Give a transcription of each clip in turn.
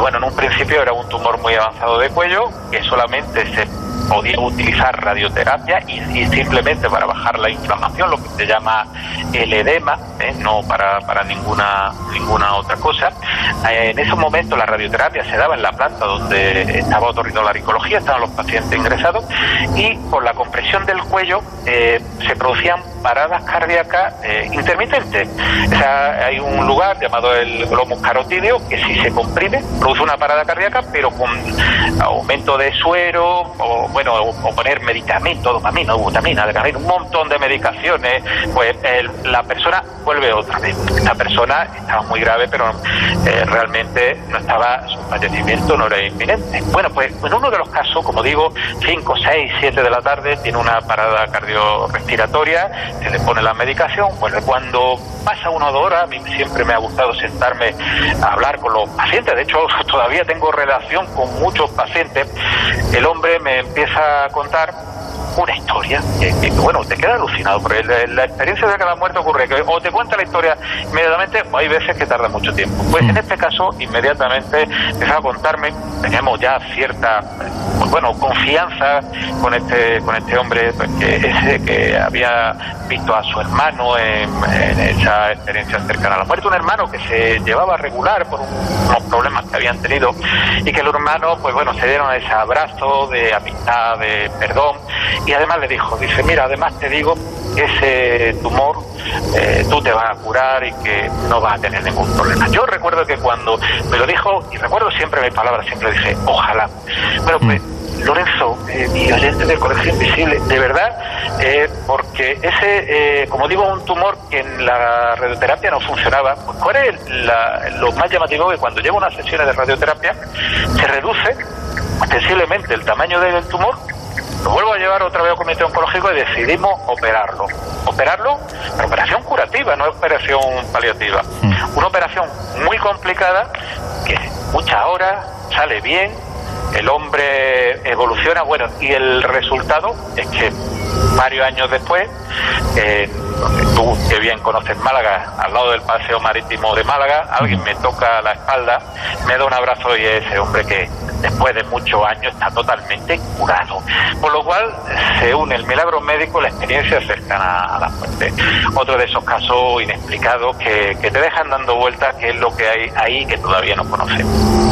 bueno, en un principio era un tumor muy avanzado de cuello, que solamente se podía utilizar radioterapia y simplemente para bajar la inflamación, lo que se llama el edema, no para ninguna otra cosa. En ese momento la radioterapia se daba en la planta donde estaba otorrinolaringología, estaban los pacientes ingresados, y por la compresión del cuello se producían paradas cardíacas intermitentes. O sea, hay un lugar llamado el glomus carotídeo que si se comprime produce una parada cardíaca, pero con aumento de suero o poner medicamentos, dopamina, butamina, adrenalina, un montón de medicaciones, pues la persona vuelve otra vez. Esta persona estaba muy grave, pero realmente no estaba, su fallecimiento no era inminente. Bueno, pues en uno de los casos, como digo, 5, 6, 7 de la tarde, tiene una parada cardiorrespiratoria, se le pone la medicación. Bueno, cuando pasa 1 o 2 horas, a mí siempre me ha gustado sentarme a hablar con los pacientes. De hecho, todavía tengo relación con muchos pacientes. El hombre me empieza a contar una historia que bueno, te queda alucinado, porque la experiencia de cada muerte ocurre que o te cuenta la historia inmediatamente o hay veces que tarda mucho tiempo. Pues en este caso, inmediatamente empezó a contarme, teníamos ya cierta confianza con este hombre, pues, que había visto a su hermano en esa experiencia cercana a la muerte, un hermano que se llevaba regular por unos problemas que habían tenido, y que los hermanos, pues bueno, se dieron ese abrazo de amistad, de perdón. Y además le dijo, dice, mira, además te digo que ese tumor tú te vas a curar y que no vas a tener ningún problema. Yo recuerdo que cuando me lo dijo, y recuerdo siempre mis palabras, siempre dije, ojalá. Bueno, pues Lorenzo, mi oyente del Colegio Invisible, de verdad, porque ese, como digo, un tumor que en la radioterapia no funcionaba, pues ¿cuál es lo más llamativo? Que cuando llevo unas sesiones de radioterapia se reduce sensiblemente el tamaño del tumor. Lo vuelvo a llevar otra vez al comité oncológico y decidimos operarlo. Operarlo, pero operación curativa, no operación paliativa. Una operación muy complicada, que muchas horas, sale bien, el hombre evoluciona, bueno, y el resultado es que varios años después, tú que bien conoces Málaga, al lado del Paseo Marítimo de Málaga, alguien me toca la espalda, me da un abrazo y es ese hombre que después de muchos años está totalmente curado. Por lo cual se une el milagro médico, la experiencia cercana a la muerte. Otro de esos casos inexplicados que te dejan dando vueltas, que es lo que hay ahí que todavía no conocemos.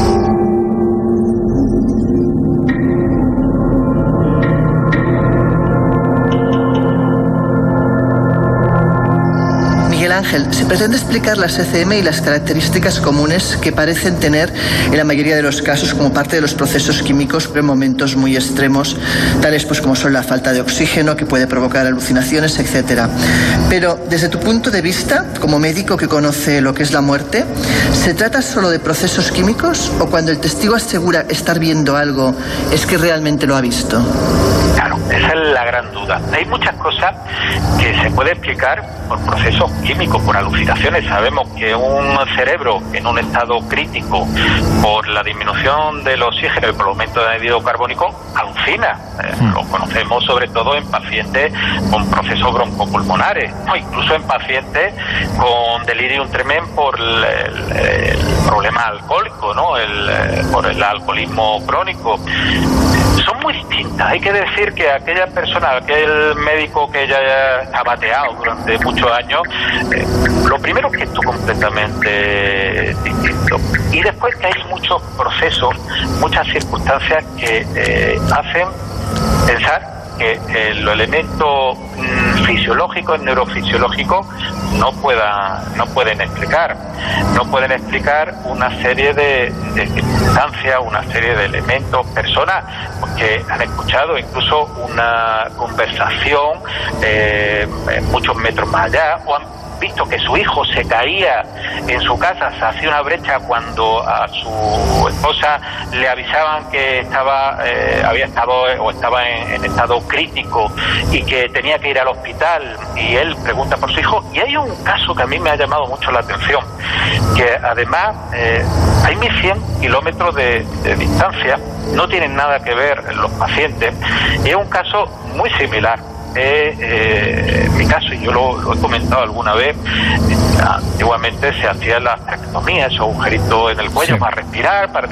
Ángel, se pretende explicar las ECM y las características comunes que parecen tener en la mayoría de los casos como parte de los procesos químicos en momentos muy extremos, tales pues como son la falta de oxígeno, que puede provocar alucinaciones, etcétera. Pero desde tu punto de vista, como médico que conoce lo que es la muerte, ¿se trata solo de procesos químicos o cuando el testigo asegura estar viendo algo es que realmente lo ha visto? Claro, esa es la gran duda. Hay muchas cosas que se puede explicar por procesos químicos, por alucinaciones. Sabemos que un cerebro en un estado crítico por la disminución del oxígeno y por el aumento del anhídrido carbónico alucina. Lo conocemos sobre todo en pacientes con procesos broncopulmonares, o incluso en pacientes con delirium tremens por el problema alcohólico, ¿no? Por el alcoholismo crónico. Son muy distintas. Hay que decir que aquella persona, aquel médico que ya está bateado durante muchos años, lo primero es que esto completamente distinto. Y después que hay muchos procesos, muchas circunstancias que hacen pensar que los elementos fisiológicos, neurofisiológicos, no pueden explicar una serie de circunstancias, una serie de elementos, personas que han escuchado incluso una conversación muchos metros más allá, o han visto que su hijo se caía en su casa, se hacía una brecha cuando a su esposa le avisaban que estaba en estado crítico y que tenía que ir al hospital, y él pregunta por su hijo. Y hay un caso que a mí me ha llamado mucho la atención, que además hay 1.100 kilómetros de distancia, no tienen nada que ver los pacientes, y es un caso muy similar. Mi caso, y yo lo he comentado alguna vez, antiguamente se hacían las traqueotomías, esos agujeritos en el cuello, sí, para respirar, para